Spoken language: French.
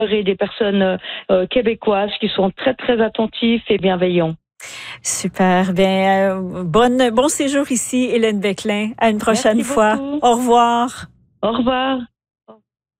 et des personnes québécoises qui sont très, très attentifs et bienveillants. Super. Bien, bon séjour ici, Hélène Becklin. À une prochaine Merci fois. beaucoup. Au revoir. Au revoir.